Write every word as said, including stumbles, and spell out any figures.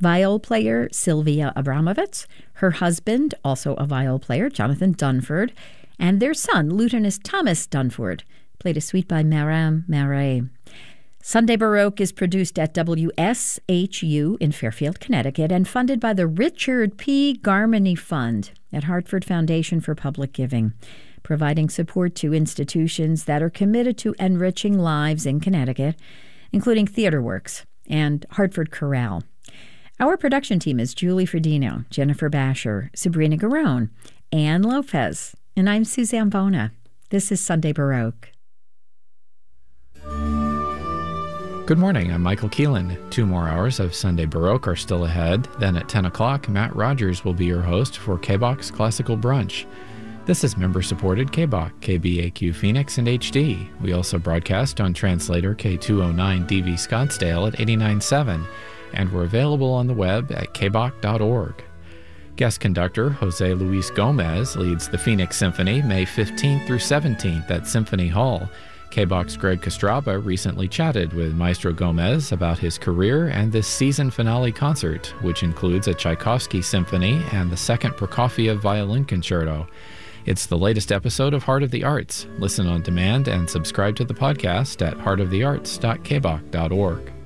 viol player Sylvia Abramovitz, her husband, also a viol player, Jonathan Dunford, and their son, Lutenist Thomas Dunford, played a suite by Maram Marais. Sunday Baroque is produced at W S H U in Fairfield, Connecticut, and funded by the Richard P. Garmany Fund at Hartford Foundation for Public Giving, providing support to institutions that are committed to enriching lives in Connecticut, including TheaterWorks and Hartford Chorale. Our production team is Julie Fredino, Jennifer Basher, Sabrina Garone, Ann Lopez, and I'm Suzanne Bona. This is Sunday Baroque. Good morning, I'm Michael Keelan. Two more hours of Sunday Baroque are still ahead. Then at ten o'clock, Matt Rogers will be your host for K B O K's Classical Brunch. This is member-supported K B O K, K B A Q Phoenix, and H D. We also broadcast on translator K two oh nine D V Scottsdale at eighty-nine point seven, and we're available on the web at k b o k dot org. Guest conductor Jose Luis Gomez leads the Phoenix Symphony May fifteenth through seventeenth at Symphony Hall. K B O K's Greg Kostraba recently chatted with Maestro Gomez about his career and this season finale concert, which includes a Tchaikovsky symphony and the second Prokofiev violin concerto. It's the latest episode of Heart of the Arts. Listen on demand and subscribe to the podcast at heart of the arts dot k b o k dot org.